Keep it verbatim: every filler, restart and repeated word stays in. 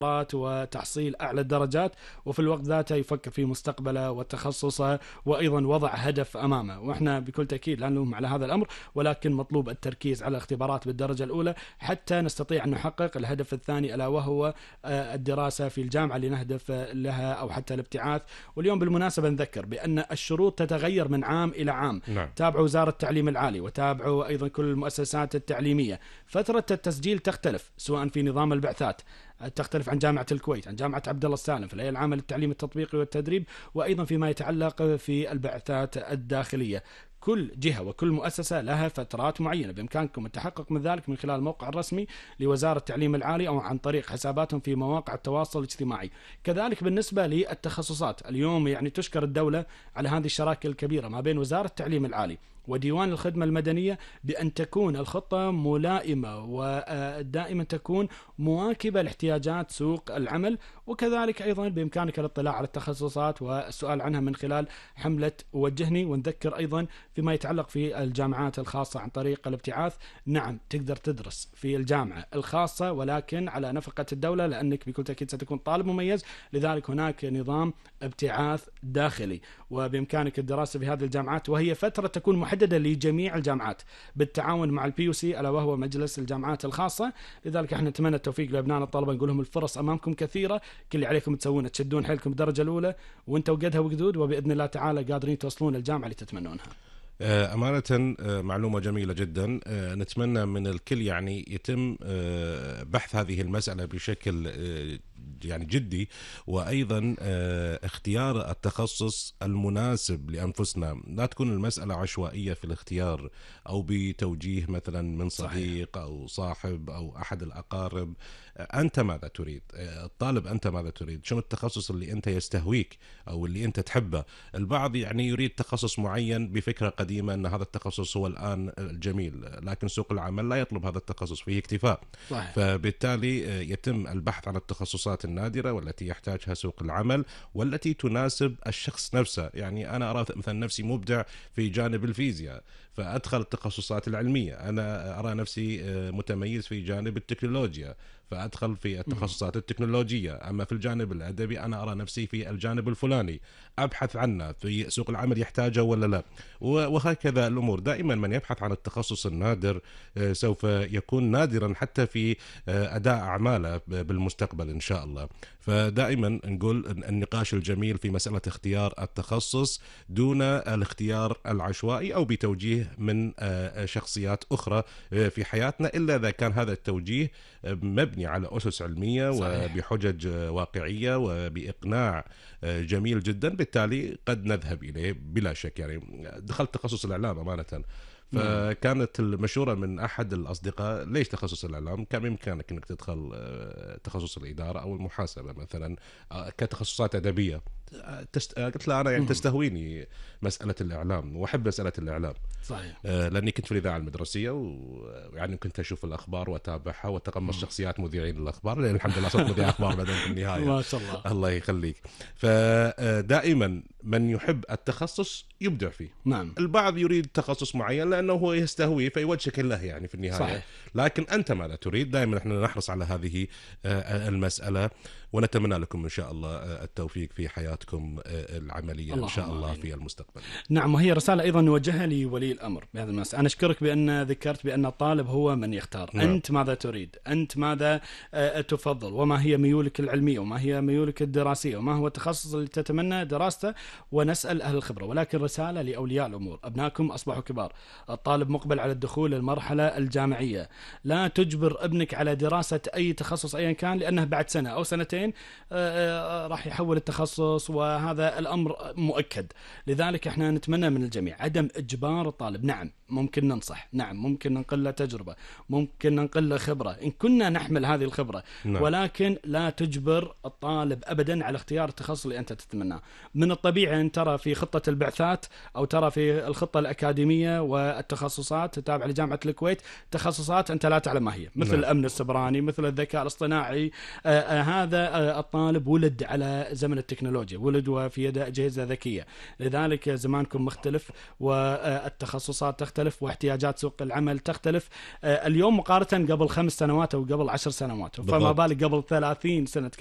وتحصيل أعلى الدرجات، وفي الوقت ذاته يفكر في مستقبله وتخصصه وأيضا وضع هدف أمامه. وإحنا بكل تأكيد لا نلوم على هذا الأمر، ولكن مطلوب التركيز على الاختبارات بالدرجة الأولى حتى نستطيع أن نحقق الهدف الثاني، ألا وهو الدراسة في الجامعة اللي نهدف لها أو حتى الابتعاث. واليوم بالمناسبة نذكر بأن الشروط تتغير من عام إلى عام. نعم. تابعوا وزارة التعليم العالي وتابعوا أيضا كل المؤسسات التعليمية. فترة التسجيل تختلف، سواء في نظام البعثات تختلف عن جامعة الكويت، عن جامعة عبد الله السالم في الهيئة العامة للتعليم التطبيقي والتدريب، وأيضا فيما يتعلق في البعثات الداخلية. كل جهة وكل مؤسسة لها فترات معينة، بإمكانكم التحقق من ذلك من خلال الموقع الرسمي لوزارة التعليم العالي أو عن طريق حساباتهم في مواقع التواصل الاجتماعي. كذلك بالنسبة للتخصصات، اليوم يعني تشكر الدولة على هذه الشراكة الكبيرة ما بين وزارة التعليم العالي وديوان الخدمة المدنية، بأن تكون الخطة ملائمة ودائما تكون مواكبة لاحتياجات سوق العمل. وكذلك أيضا بإمكانك الاطلاع على التخصصات والسؤال عنها من خلال حملة وجهني. ونذكر أيضا فيما يتعلق في الجامعات الخاصة عن طريق الابتعاث، نعم تقدر تدرس في الجامعة الخاصة ولكن على نفقة الدولة، لأنك بكل تأكيد ستكون طالب مميز، لذلك هناك نظام ابتعاث داخلي وبإمكانك الدراسة في هذه الجامعات، وهي فترة تكون محددة لجميع الجامعات بالتعاون مع البي يو سي ألا وهو مجلس الجامعات الخاصة. لذلك احنا نتمنى التوفيق لأبنائنا الطلبة، نقول لهم الفرص أمامكم كثيرة، كل اللي عليكم تسوونه تشدون حيلكم بالدرجة الأولى وانتوا قدها وقدود، وبإذن الله تعالى قادرين توصلون للجامعة اللي تتمنونها. أمانة معلومة جميلة جدا. نتمنى من الكل يعني يتم بحث هذه المسألة بشكل يعني جدي، وأيضا اختيار التخصص المناسب لأنفسنا. لا تكون المسألة عشوائية في الاختيار أو بتوجيه مثلا من صديق صحيح. أو صاحب أو أحد الأقارب. أنت ماذا تريد؟ الطالب أنت ماذا تريد؟ شنو التخصص اللي أنت يستهويك أو اللي أنت تحبه؟ البعض يعني يريد تخصص معين بفكرة قديمة أن هذا التخصص هو الآن الجميل، لكن سوق العمل لا يطلب هذا التخصص، فيه اكتفاء. صحيح. فبالتالي يتم البحث عن التخصصات النادرة والتي يحتاجها سوق العمل والتي تناسب الشخص نفسه. يعني أنا أرى مثلا نفسي مبدع في جانب الفيزياء فأدخل التخصصات العلمية، أنا أرى نفسي متميز في جانب التكنولوجيا فأدخل في التخصصات التكنولوجية. أما في الجانب الأدبي أنا أرى نفسي في الجانب الفلاني، أبحث عنه في سوق العمل يحتاجه ولا لا، وهكذا الأمور. دائما من يبحث عن التخصص النادر سوف يكون نادرا حتى في أداء أعماله بالمستقبل إن شاء الله. فدائما نقول النقاش الجميل في مسألة اختيار التخصص دون الاختيار العشوائي أو بتوجيه من شخصيات أخرى في حياتنا، إلا إذا كان هذا التوجيه مبني على أسس علمية صحيح. وبحجج واقعية وبإقناع جميل جدا، بالتالي قد نذهب إليه بلا شك. يعني دخلت تخصص الإعلام أمانة، فكانت المشورة من أحد الأصدقاء ليش تخصص الإعلام؟ كان بإمكانك أنك تدخل تخصص الإدارة أو المحاسبة مثلا كتخصصات أدبية. تست... قلت له أنا يعني تستهويني مسألة الإعلام وأحب مسألة الإعلام صحيح. لأني كنت في الإذاعة المدرسية ويعني كنت أشوف الأخبار وأتابعها وأتقمص شخصيات مذيعين الأخبار، لأن الحمد لله صرت مذيع أخبار بعدين في النهاية ما شاء الله. الله يخليك. فدائما من يحب التخصص يبدع فيه. نعم. البعض يريد تخصص معين لأنه هو يستهويه فيوجهك له يعني في النهاية صحيح. لكن أنت ماذا تريد؟ دائما نحن نحرص على هذه المسألة، ونتمنى لكم إن شاء الله التوفيق في حياتكم العملية إن شاء الله في المستقبل. نعم، وهي رسالة أيضا نوجهها لولي الأمر بهذا المسألة. أنا أشكرك بأن ذكرت بأن الطالب هو من يختار. نعم. أنت ماذا تريد؟ أنت ماذا تفضل؟ وما هي ميولك العلمية؟ وما هي ميولك الدراسية؟ وما هو التخصص اللي تتمنى دراسته؟ ونسأل أهل الخبرة. ولكن رسالة لأولياء الأمور، أبنائكم أصبحوا كبار، الطالب مقبل على الدخول للمرحلة الجامعية، لا تجبر ابنك على دراسة أي تخصص أيا كان، لأنه بعد سنة أو سنتين راح يحول التخصص، وهذا الأمر مؤكد. لذلك احنا نتمنى من الجميع عدم إجبار الطالب. نعم ممكن ننصح، نعم ممكن ننقل له تجربة، ممكن ننقل له خبرة إن كنا نحمل هذه الخبرة. نعم. ولكن لا تجبر الطالب أبدا على اختيار التخصص اللي أنت تتمناه. من الطبيعي أن ترى في خطة البعثات أو ترى في الخطة الأكاديمية والتخصصات تابعة لجامعة الكويت تخصصات أنت لا تعلم ما هي، مثل نعم. الأمن السبراني، مثل الذكاء الاصطناعي. آه آه هذا آه الطالب ولد على زمن التكنولوجيا، ولد وفي يده أجهزة ذكية، لذلك زمانكم مختلف والتخصصات تختلف. تختلف واحتياجات سوق العمل تختلف اليوم مقارنة قبل خمس سنوات أو قبل عشر سنوات، فما بالك قبل ثلاثين سنة